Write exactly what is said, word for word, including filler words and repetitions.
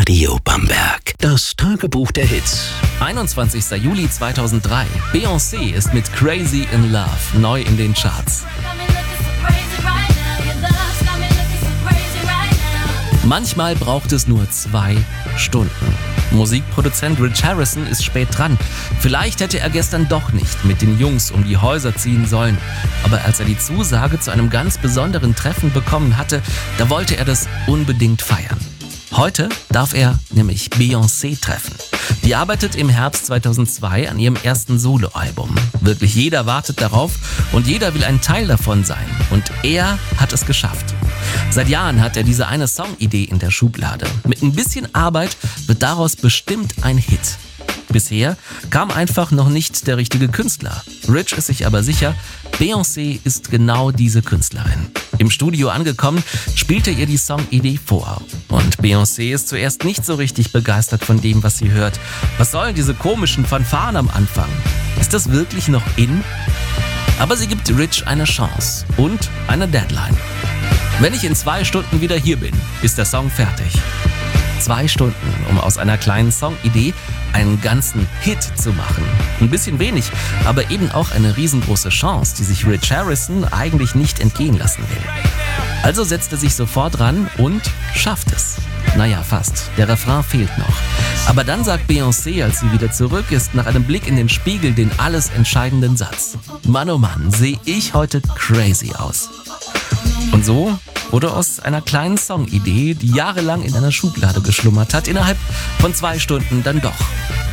Radio Bamberg. Das Tagebuch der Hits. einundzwanzigster Juli zweitausenddrei. Beyoncé ist mit Crazy in Love neu in den Charts. Manchmal braucht es nur zwei Stunden. Musikproduzent Rich Harrison ist spät dran. Vielleicht hätte er gestern doch nicht mit den Jungs um die Häuser ziehen sollen. Aber als er die Zusage zu einem ganz besonderen Treffen bekommen hatte, da wollte er das unbedingt feiern. Heute darf er nämlich Beyoncé treffen. Die arbeitet im Herbst zweitausendzwei an ihrem ersten Soloalbum. Wirklich jeder wartet darauf und jeder will ein Teil davon sein. Und er hat es geschafft. Seit Jahren hat er diese eine Songidee in der Schublade. Mit ein bisschen Arbeit wird daraus bestimmt ein Hit. Bisher kam einfach noch nicht der richtige Künstler. Rich ist sich aber sicher, Beyoncé ist genau diese Künstlerin. Im Studio angekommen, spielte ihr die Songidee vor. Und Beyoncé ist zuerst nicht so richtig begeistert von dem, was sie hört. Was sollen diese komischen Fanfaren am Anfang? Ist das wirklich noch in? Aber sie gibt Rich eine Chance und eine Deadline. Wenn ich in zwei Stunden wieder hier bin, ist der Song fertig. Zwei Stunden, um aus einer kleinen Songidee einen ganzen Hit zu machen. Ein bisschen wenig, aber eben auch eine riesengroße Chance, die sich Rich Harrison eigentlich nicht entgehen lassen will. Also setzt er sich sofort ran und schafft es. Naja, fast. Der Refrain fehlt noch. Aber dann sagt Beyoncé, als sie wieder zurück ist, nach einem Blick in den Spiegel den alles entscheidenden Satz. Mann, oh Mann, sehe ich heute crazy aus. Und so wurde aus einer kleinen Songidee, die jahrelang in einer Schublade geschlummert hat, innerhalb von zwei Stunden dann doch